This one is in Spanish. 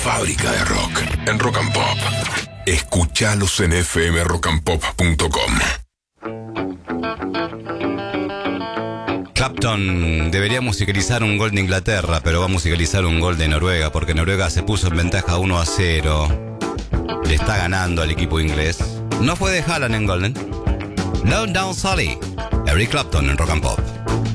fábrica de rock en Rock and Pop. Escuchalos en fmrockandpop.com. Clapton debería musicalizar un gol de Inglaterra, pero va a musicalizar un gol de Noruega, porque Noruega se puso en ventaja 1-0. Le está ganando al equipo inglés. No fue de Haaland en Golden. Low Down Sally. Eric Clapton en Rock and Pop.